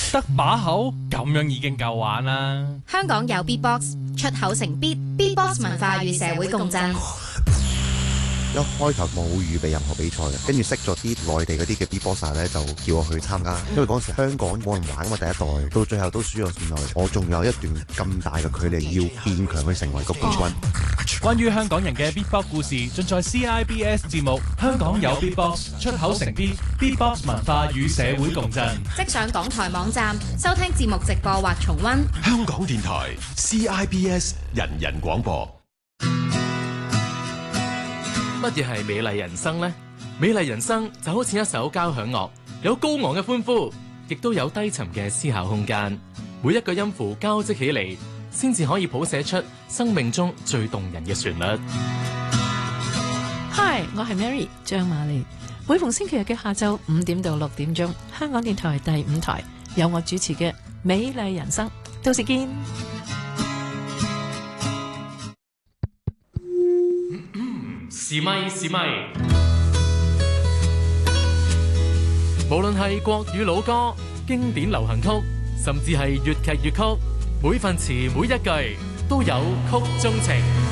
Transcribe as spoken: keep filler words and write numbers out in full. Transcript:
得把口咁樣已經夠玩啦。 香港有 Beatbox， 出口成 Beat，Beatbox 文化與社會共振。 一開頭冇預備任何比賽嘅，跟住識咗啲內地嗰啲嘅 Beatboxer 咧，就叫我去參加。因為嗰時香港冇人玩啊嘛，第一代到最後都輸咗線內，我仲有一段咁大嘅距離要變強去成為個冠軍。 關於香港人嘅 Beatbox 故事，盡在 C I B S 節目《香港有 Beatbox》，出口成 Beat，Beatbox 文化與社會共振。 即上港台網站收聽節目直播或重溫。 香港電台 C I B S 人人廣播。 乜嘢係美麗人生呢？美麗人生就好似一首交響樂，有高昂嘅歡呼，亦都有低沉嘅思考空間。每一個音符交織起嚟，先至可以譜寫出生命中最動人嘅旋律。 Hi， 我係 Mary 張瑪麗。每逢星期日嘅下晝五點到六點鐘，香港電台第五台有我主持嘅《美麗人生》，到時見。 是咪是咪？無論係國語老歌、經典流行曲，甚至係粵劇粵曲，每份詞每一句都有曲中情。